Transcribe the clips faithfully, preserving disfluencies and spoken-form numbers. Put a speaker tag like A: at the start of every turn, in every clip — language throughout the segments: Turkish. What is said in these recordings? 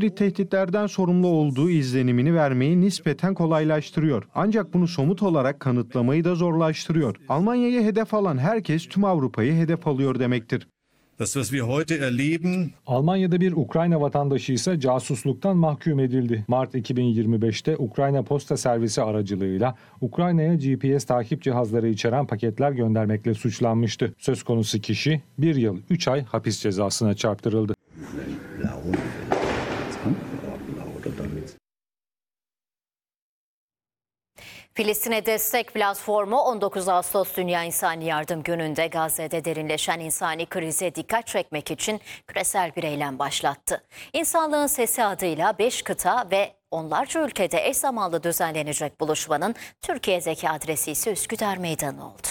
A: hibrit tehditlerden sorumlu olduğu izlenimini vermeyi nispeten kolaylaştırıyor. Ancak bunu somut olarak kanıtlamayı da zorlaştırıyor. Almanya'yı hedef alan herkes tüm Avrupa'yı hedef alıyor demektir.
B: Almanya'da bir Ukrayna vatandaşı ise casusluktan mahkum edildi. Mart iki bin yirmi beşte Ukrayna Posta Servisi aracılığıyla Ukrayna'ya G P S takip cihazları içeren paketler göndermekle suçlanmıştı. Söz konusu kişi bir yıl üç ay hapis cezasına çarptırıldı.
C: Filistin'e destek platformu on dokuz Ağustos Dünya İnsani Yardım Günü'nde Gazze'de derinleşen insani krize dikkat çekmek için küresel bir eylem başlattı. İnsanlığın Sesi adıyla beş kıta ve onlarca ülkede eş zamanlı düzenlenecek buluşmanın Türkiye'deki adresi ise Üsküdar Meydanı oldu.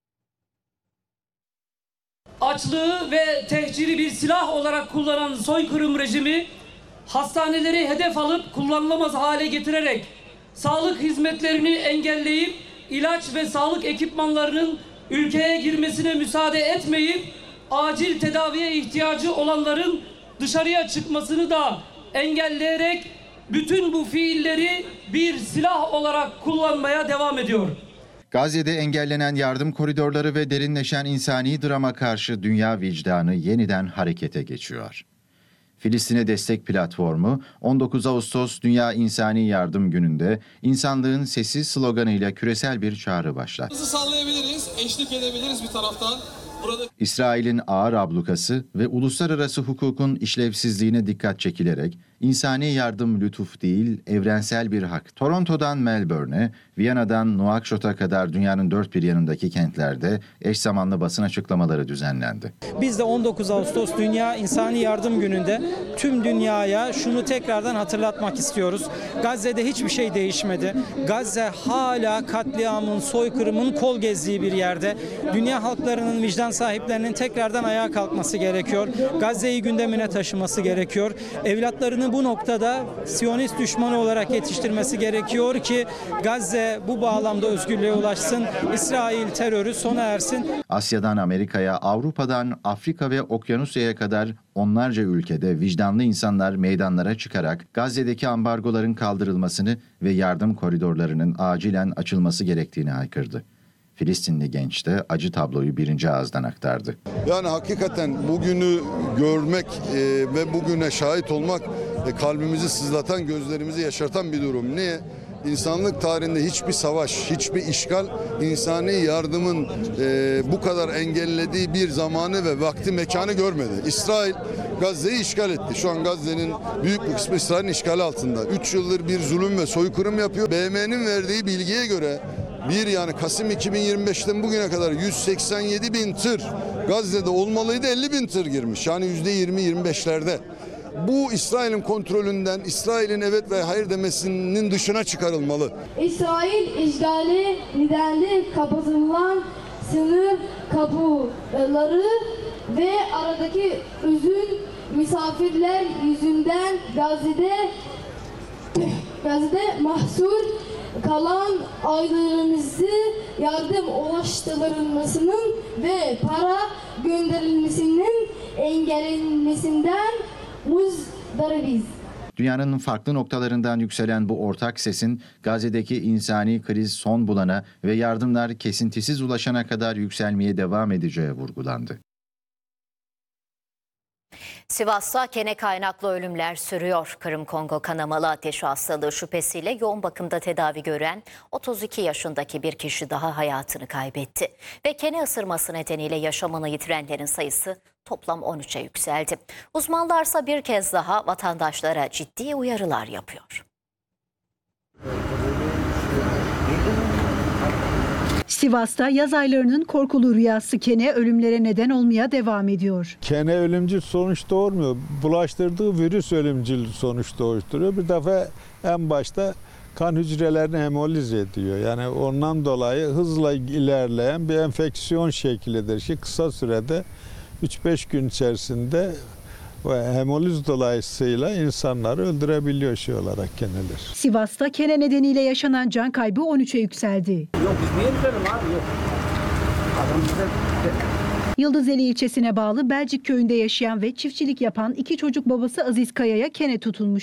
D: Açlığı ve tehciri bir silah olarak kullanan soykırım rejimi hastaneleri hedef alıp kullanılamaz hale getirerek sağlık hizmetlerini engelleyip ilaç ve sağlık ekipmanlarının ülkeye girmesine müsaade etmeyip acil tedaviye ihtiyacı olanların dışarıya çıkmasını da engelleyerek bütün bu fiilleri bir silah olarak kullanmaya devam ediyor.
E: Gazze'de engellenen yardım koridorları ve derinleşen insani drama karşı dünya vicdanı yeniden harekete geçiyor. Filistin'e destek platformu on dokuz Ağustos Dünya İnsani Yardım Günü'nde insanlığın sesi sloganıyla küresel bir çağrı başlattı.
F: Sallayabiliriz, eşlik edebiliriz bir taraftan. Burada...
E: İsrail'in ağır ablukası ve uluslararası hukukun işlevsizliğine dikkat çekilerek insani yardım lütuf değil, evrensel bir hak. Toronto'dan Melbourne'e, Viyana'dan Nouakchot'a kadar dünyanın dört bir yanındaki kentlerde eş zamanlı basın açıklamaları düzenlendi.
G: Biz de on dokuz Ağustos Dünya İnsani Yardım Günü'nde tüm dünyaya şunu tekrardan hatırlatmak istiyoruz. Gazze'de hiçbir şey değişmedi. Gazze hala katliamın, soykırımın kol gezdiği bir yerde. Dünya halklarının, vicdan sahiplerinin tekrardan ayağa kalkması gerekiyor. Gazze'yi gündemine taşıması gerekiyor. Evlatlarını bu noktada Siyonist düşmanı olarak yetiştirmesi gerekiyor ki Gazze bu bağlamda özgürlüğe ulaşsın. İsrail terörü sona ersin.
E: Asya'dan Amerika'ya, Avrupa'dan Afrika ve Okyanusya'ya kadar onlarca ülkede vicdanlı insanlar meydanlara çıkarak Gazze'deki ambargoların kaldırılmasını ve yardım koridorlarının acilen açılması gerektiğini haykırdı. Filistinli genç de acı tabloyu birinci ağızdan aktardı.
H: Yani hakikaten bugünü görmek e, ve bugüne şahit olmak e, kalbimizi sızlatan, gözlerimizi yaşartan bir durum. Niye? İnsanlık tarihinde hiçbir savaş, hiçbir işgal insani yardımın e, bu kadar engellediği bir zamanı ve vakti, mekanı görmedi. İsrail Gazze'yi işgal etti. Şu an Gazze'nin büyük bir kısmı İsrail'in işgali altında. Üç yıldır bir zulüm ve soykırım yapıyor. B M'nin verdiği bilgiye göre bir yani Kasım iki bin yirmi beşten bugüne kadar yüz seksen yedi bin tır Gazze'de olmalıydı, elli bin tır girmiş. Yani yüzde yirmi yirmi beşlerde. Bu İsrail'in kontrolünden, İsrail'in evet ve hayır demesinin dışına çıkarılmalı.
I: İsrail işgali nedeniyle kapatılan sınır kapıları ve aradaki uzun misafirler yüzünden Gazze'de Gazze'de mahsur kalan ailelerimize yardım ulaştırılmasının ve para gönderilmesinin engellenmesinden muzdaribiz.
E: Dünyanın farklı noktalarından yükselen bu ortak sesin Gazze'deki insani kriz son bulana ve yardımlar kesintisiz ulaşana kadar yükselmeye devam edeceği vurgulandı.
C: Sivas'ta kene kaynaklı ölümler sürüyor. Kırım-Kongo kanamalı ateş hastalığı şüphesiyle yoğun bakımda tedavi gören otuz iki yaşındaki bir kişi daha hayatını kaybetti. Ve kene ısırması nedeniyle yaşamını yitirenlerin sayısı toplam on üçe yükseldi. Uzmanlarsa bir kez daha vatandaşlara ciddi uyarılar yapıyor.
J: Sivas'ta yaz aylarının korkulu rüyası kene ölümlere neden olmaya devam ediyor.
K: Kene ölümcül sonuç doğurmuyor. Bulaştırdığı virüs ölümcül sonuç doğurtuyor. Bir defa en başta kan hücrelerini hemoliz ediyor. Yani ondan dolayı hızla ilerleyen bir enfeksiyon şeklidir ki kısa sürede üç beş gün içerisinde ve hemoliz dolayısıyla insanları öldürebiliyor şey olarak keneler.
J: Sivas'ta kene nedeniyle yaşanan can kaybı on üçe yükseldi.
L: Yok biz niye gidelim abi yok. Adam bize...
J: Yıldızeli ilçesine bağlı Belcik köyünde yaşayan ve çiftçilik yapan iki çocuk babası Aziz Kaya'ya kene tutulmuş.